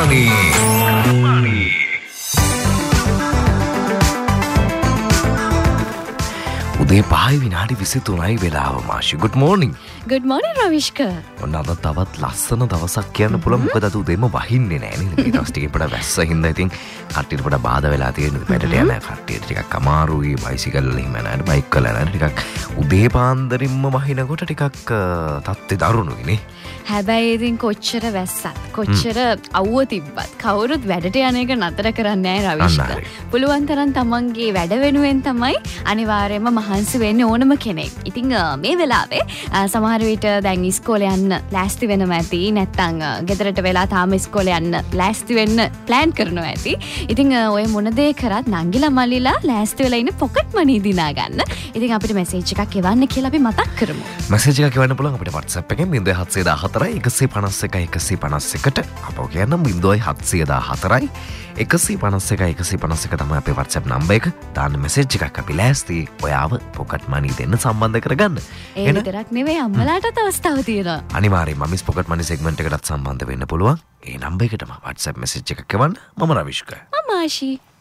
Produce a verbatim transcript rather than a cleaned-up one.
උදේ පහයි විනාඩි විසිතුනයි වෙලාව මාෂි. good morning. good morning රවිෂ්ක. ඔන්න අද තවත් ලස්සන දවසක් කියන්න පුළුවන්. මොකද අද උදේම වහින්නේ නැහැ නේද? මේ දවස් ටිකේ පොඩ වැස්ස හින්දා ඉතින් කට්ටියට පොඩ බාධා වෙලා තියෙනවා. වැඩට යන කට්ටියට ටිකක් අමාරුයි. බයිසිකල් වල හිම නැහැ. බයික් වල නැහැ. ටිකක් උදේ පාන්දරින්ම වහිනකොට ටිකක් තත්ත්වය දරුණුයි නේ. හැබැයි ඉතින් කොච්චර වැස්සත් කොච්චර අවුව තිබ්බත් කවුරුත් වැඩට යන එක නතර කරන්නේ නැහැ රවිෂ්ක. පුළුවන් තරම් තමන්ගේ වැඩ වෙනුවෙන් තමයි අනිවාර්යයෙන්ම මහන්සි වෙන්න ඕනම කෙනෙක්. ඉතින් මේ වෙලාවේ සමහර විට දැන් ඉස්කෝලේ යන්න ලෑස්ති වෙනවා ඇති. නැත්නම් ගෙදරට වෙලා තාම ඉස්කෝලේ යන්න ලෑස්ති වෙන්න ප්ලෑන් කරනවා ඇති. ඉතින් ඔය මොන දේ කරත් නංගිලා මල්ලිලා ලෑස්ති වෙලා ඉන්න පොකට් මනි දිනා ගන්න. ඉතින් අපිට මැසේජ් එකක් එවන්න කියලා අපි මතක් කරමු. මැසේජ් එකක් එවන්න පුළුවන් අපිට WhatsApp එකෙන් ලින්ක් හත්සිය දාහතරයි එකසිය පනස් එකයි එකසිය පනස් එකට. අපෝ කියන්න ලින්ක් හත්සිය දාහතරයි එකසිය පනස් එකයි එකසිය පනස් එක තමයි අපේ WhatsApp නම්බර් එක. දාන්න මැසේජ් එකක් අපි ලෑස්ති ඔයාව පොකට් මනි දෙන්න සම්බන්ධ කරගන්න. ඒ විතරක් නෙවෙයි අම්මලාටත් අවස්ථාව තියෙනවා. අනිවාර්යයෙන්ම මිස් පොකට් මනි සෙග්මන්ට් එකටත් සම්බන්ධ වෙන්න පුළුවන්. ඒ නම්බර් එකටම WhatsApp මැසේජ් එකක් එවන්න. මම රවිෂ්ක. මම ආෂි.